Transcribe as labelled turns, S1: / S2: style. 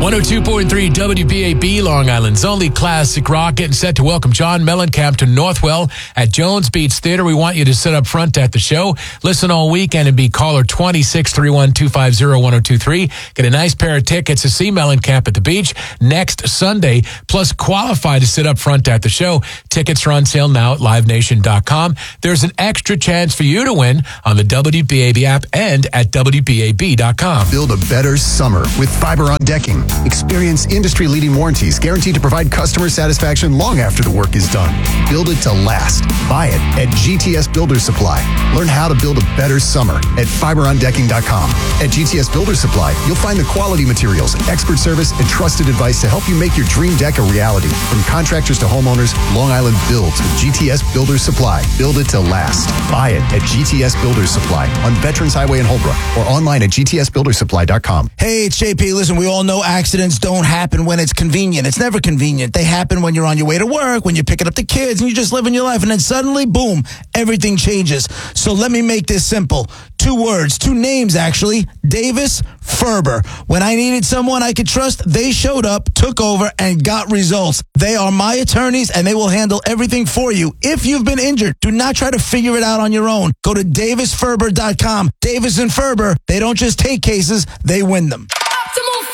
S1: 102.3 WBAB, Long Island's only classic rock, getting set to welcome John Mellencamp to Northwell at Jones Beach Theater. We want you to sit up front at the show. Listen all weekend and be caller 2631-250-1023. Get a nice pair of tickets to see Mellencamp at the beach next Sunday, plus qualify to sit up front at the show. Tickets are on sale now at livenation.com. There's an extra chance for you to win on the WBAB app and at WBAB.com.
S2: Build a better summer with Fiberon Decking. Experience industry-leading warranties guaranteed to provide customer satisfaction long after the work is done. Build it to last. Buy it at GTS Builder Supply. Learn how to build a better summer at fiberondecking.com. At GTS Builder Supply, you'll find the quality materials, expert service, and trusted advice to help you make your dream deck a reality. From contractors to homeowners, Long Island builds with GTS Builder Supply. Build it to last. Buy it at GTS Builder Supply on Veterans Highway in Holbrook or online at gtsbuildersupply.com.
S3: Hey, it's JP. Listen, we all know accidents don't happen when it's convenient. It's never convenient. They happen when you're on your way to work, when you're picking up the kids, and you're just living your life. And then suddenly, boom, everything changes. So let me make this simple. 2 words, 2 names, actually. Davis Ferber. When I needed someone I could trust, they showed up, took over, and got results. They are my attorneys, and they will handle everything for you. If you've been injured, do not try to figure it out on your own. Go to davisferber.com. Davis and Ferber, they don't just take cases, they win them.
S4: Optimal